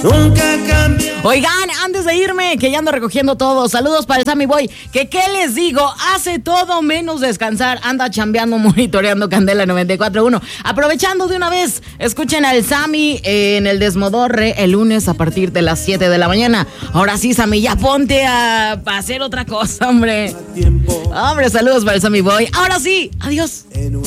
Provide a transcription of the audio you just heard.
nunca cambió. Oigan, antes de irme, que ya ando recogiendo todo, saludos para el Sammy Boy, que qué les digo, hace todo menos descansar, anda chambeando, monitoreando Candela 94.1. Aprovechando de una vez, escuchen al Sammy en el Desmodorre el lunes a partir de las 7 de la mañana. Ahora sí, Sammy, ya ponte a hacer otra cosa, hombre. Hombre, saludos para el Sammy Boy. Ahora sí, adiós.